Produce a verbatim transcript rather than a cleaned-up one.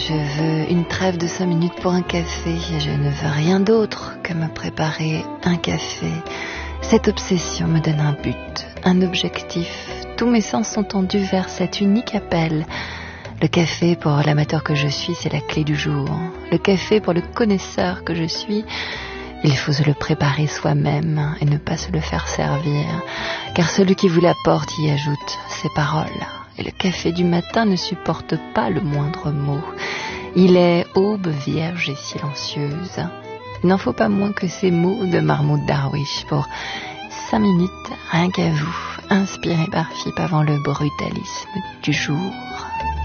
Je veux une trêve de cinq minutes pour un café. Je ne veux rien d'autre que me préparer un café. Cette obsession me donne un but, un objectif. Tous mes sens sont tendus vers cet unique appel. Le café, pour l'amateur que je suis, c'est la clé du jour. Le café, pour le connaisseur que je suis, il faut se le préparer soi-même et ne pas se le faire servir. Car celui qui vous l'apporte y ajoute ses paroles. Et le café du matin ne supporte pas le moindre mot. Il est aube vierge et silencieuse. Il n'en faut pas moins que ces mots de Mahmoud Darwish pour cinq minutes, rien qu'à vous, inspiré par F I P avant le brutalisme du jour.